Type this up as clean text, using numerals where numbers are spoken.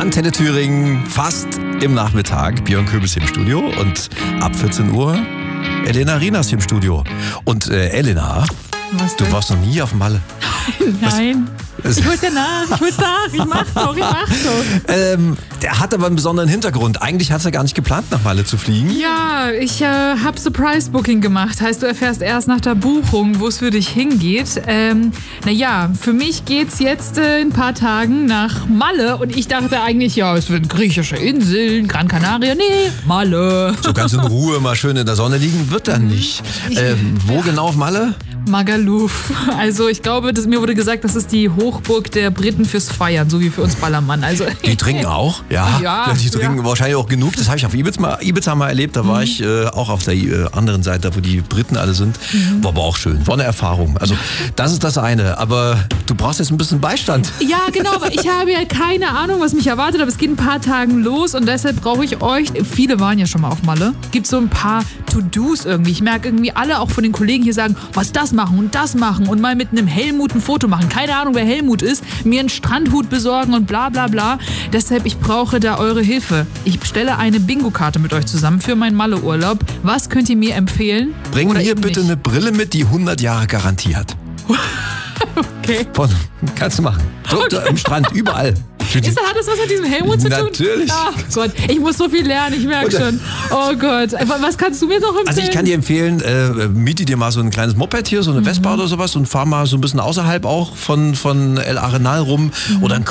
Antenne Thüringen, fast im Nachmittag. Björn Köbels im Studio und ab 14 Uhr Elena Rienas hier im Studio. Und Elena, du warst noch nie auf Malle. Nein. Ich hol's ja nach, ich mach doch. Der hat aber einen besonderen Hintergrund. Eigentlich hat er gar nicht geplant, nach Malle zu fliegen. Ja, ich habe Surprise-Booking gemacht. Heißt, du erfährst erst nach der Buchung, wo es für dich hingeht. Für mich geht's jetzt in ein paar Tagen nach Malle. Und ich dachte eigentlich, ja, es sind griechische Inseln, Gran Canaria. Nee, Malle. So ganz in Ruhe mal schön in der Sonne liegen, wird dann nicht. Wo genau auf Malle? Magaluf. Also ich glaube, mir wurde gesagt, das ist die Hochburg der Briten fürs Feiern, so wie für uns Ballermann. Also die trinken auch? Ja, die trinken wahrscheinlich auch genug. Das habe ich auf Ibiza mal erlebt. Da war ich auch auf der anderen Seite, wo die Briten alle sind. War aber auch schön. War eine Erfahrung. Also das ist das eine. Aber du brauchst jetzt ein bisschen Beistand. Ja, genau. Aber ich habe ja keine Ahnung, was mich erwartet. Aber es geht ein paar Tagen los und deshalb brauche ich euch. Viele waren ja schon mal auf Malle. Gibt so ein paar To-Dos irgendwie. Ich merke irgendwie alle auch von den Kollegen hier sagen, was das machen und das machen und mal mit einem Helmut ein Foto machen. Keine Ahnung, wer Helmut ist. Mir einen Strandhut besorgen und bla bla bla. Deshalb, ich brauche da eure Hilfe. Ich stelle eine Bingo-Karte mit euch zusammen für meinen Malle-Urlaub. Was könnt ihr mir empfehlen? Bring mir bitte eine Brille mit, die 100 Jahre Garantie hat. Okay. Kannst du machen. So, am Strand, überall. Hat das was mit diesem Helmut zu tun? Natürlich. Ach Gott, ich muss so viel lernen, ich merke schon. Oh Gott, was kannst du mir noch empfehlen? Also ich kann dir empfehlen, miete dir mal so ein kleines Moped hier, so eine Vespa oder sowas und fahr mal so ein bisschen außerhalb auch von El Arenal rum oder ein